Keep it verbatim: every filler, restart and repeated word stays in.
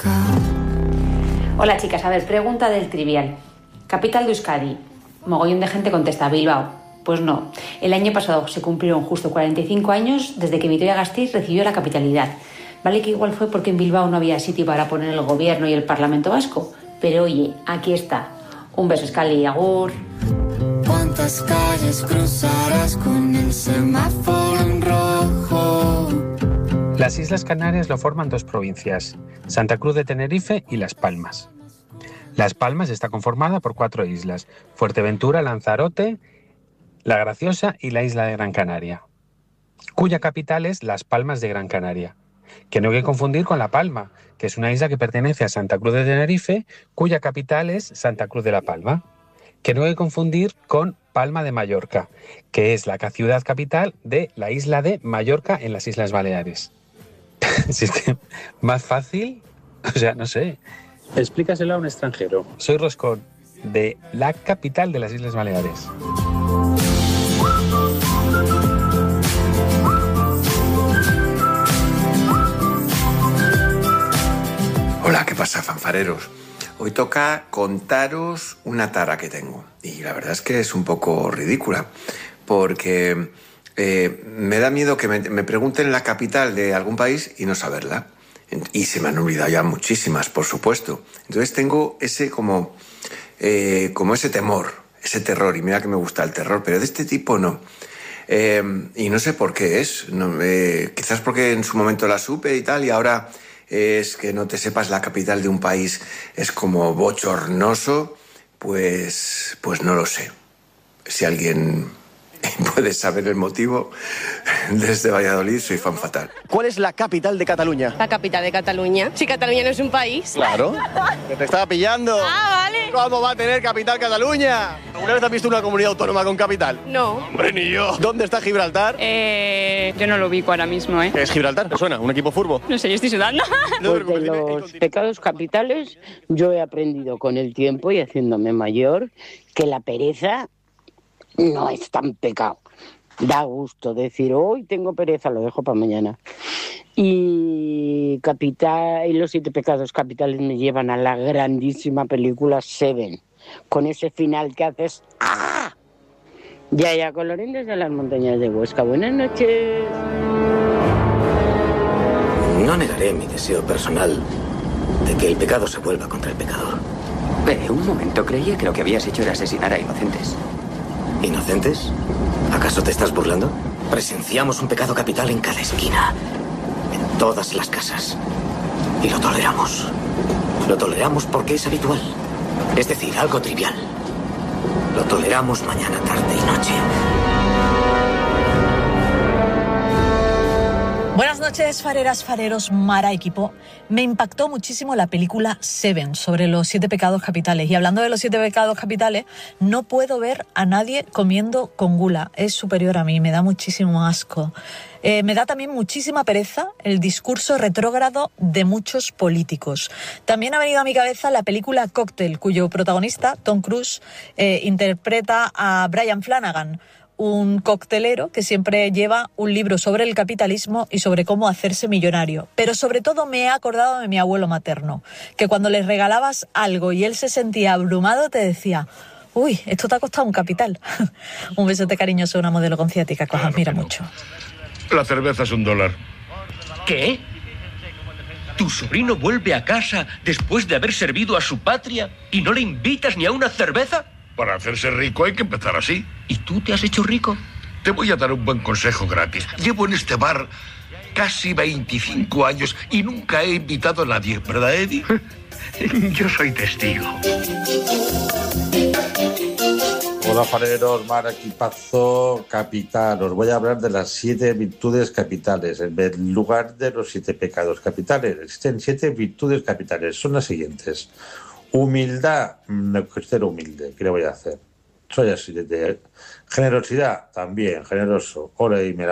Hola chicas, a ver, pregunta del trivial. Capital de Euskadi. Mogollón de gente contesta, Bilbao. Pues no, el año pasado se cumplieron justo cuarenta y cinco años desde que Vitoria-Gasteiz recibió la capitalidad. Vale que igual fue porque en Bilbao no había sitio para poner el gobierno y el Parlamento vasco, pero oye, aquí está. Un beso, Escali y agur. ¿Cuántas calles cruzarás con el semáforo en rojo? Las Islas Canarias lo forman dos provincias, Santa Cruz de Tenerife y Las Palmas. Las Palmas está conformada por cuatro islas, Fuerteventura, Lanzarote, La Graciosa y la isla de Gran Canaria, cuya capital es Las Palmas de Gran Canaria, que no hay que confundir con La Palma, que es una isla que pertenece a Santa Cruz de Tenerife, cuya capital es Santa Cruz de la Palma, que no hay que confundir con Palma de Mallorca, que es la ciudad capital de la isla de Mallorca en las Islas Baleares. Si es que más fácil, o sea, no sé. Explícaselo a un extranjero. Soy Roscón, de la capital de las Islas Baleares. Hola, ¿qué pasa, fanfareros? Hoy toca contaros una tara que tengo. Y la verdad es que es un poco ridícula, porque eh, me da miedo que me, me pregunten la capital de algún país y no saberla. Y se me han olvidado ya muchísimas, por supuesto. Entonces tengo ese como, eh, como ese temor, ese terror. Y mira que me gusta el terror, pero de este tipo no. Eh, y no sé por qué es. No, eh, quizás porque en su momento la supe y tal, y ahora es que no te sepas la capital de un país es como bochornoso. Pues, pues no lo sé. Si alguien puede saber el motivo, desde Valladolid soy fan fatal. ¿Cuál es la capital de Cataluña? La capital de Cataluña. Si Cataluña no es un país. Claro. Que te estaba pillando. Ah, vale. ¿Cómo va a tener capital Cataluña? ¿Alguna vez has visto una comunidad autónoma con capital? No. Hombre, ni yo. ¿Dónde está Gibraltar? Eh, yo no lo ubico ahora mismo, ¿eh? ¿Qué es Gibraltar? ¿Te suena? ¿Un equipo fútbol? No sé, yo estoy sudando. Pues de los pecados capitales yo he aprendido con el tiempo y haciéndome mayor que la pereza no es tan pecado. Da gusto decir, hoy tengo pereza, lo dejo para mañana. Y capital, y los siete pecados capitales me llevan a la grandísima película Seven, con ese final que haces ¡ah! Ya, ya, colorín desde las montañas de Huesca. Buenas noches. No negaré mi deseo personal de que el pecado se vuelva contra el pecador. Eh, un momento, creía que lo que habías hecho era asesinar a inocentes. ¿Inocentes? ¿Acaso te estás burlando? Presenciamos un pecado capital en cada esquina, en todas las casas. Y lo toleramos. Lo toleramos porque es habitual. Es decir, algo trivial. Lo toleramos mañana, tarde y noche. Buenas noches, fareras, fareros, Mara, equipo. Me impactó muchísimo la película Seven, sobre los siete pecados capitales. Y hablando de los siete pecados capitales, no puedo ver a nadie comiendo con gula. Es superior a mí, me da muchísimo asco. Eh, me da también muchísima pereza el discurso retrógrado de muchos políticos. También ha venido a mi cabeza la película Cóctel, cuyo protagonista, Tom Cruise, eh, interpreta a Brian Flanagan, un coctelero que siempre lleva un libro sobre el capitalismo y sobre cómo hacerse millonario. Pero sobre todo me he acordado de mi abuelo materno, que cuando le regalabas algo y él se sentía abrumado te decía: uy, esto te ha costado un capital. Un besote cariñoso, una modelo con ciática que os admira mucho. La cerveza es un dólar. ¿Qué? ¿Tu sobrino vuelve a casa después de haber servido a su patria y no le invitas ni a una cerveza? Para hacerse rico hay que empezar así. ¿Y tú te has hecho rico? Te voy a dar un buen consejo gratis. Llevo en este bar casi veinticinco años y nunca he invitado a nadie, ¿verdad, Eddie? Yo soy testigo. Hola, fareros, Mar, equipazo capital. Os voy a hablar de las siete virtudes capitales en lugar de los siete pecados capitales. Existen siete virtudes capitales. Son las siguientes. Humildad, no quiero ser humilde, ¿qué le voy a hacer? Soy así de... Generosidad, también, generoso. Ahora y me la